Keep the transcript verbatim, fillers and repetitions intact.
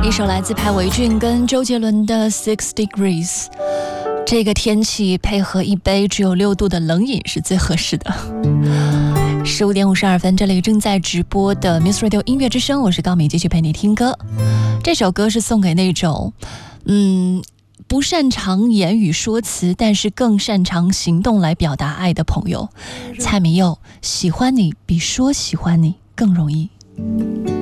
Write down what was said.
一首来自潘玮俊跟周杰伦的 Six Degrees。 这个天气配合一杯只有六度的冷饮是最合适的。十五点五十二分，这里正在直播的 Miss Radio 音乐之声，我是高敏，继续陪你听歌。这首歌是送给那种嗯不擅长言语说辞，但是更擅长行动来表达爱的朋友。蔡明佑，喜欢你比说喜欢你更容易。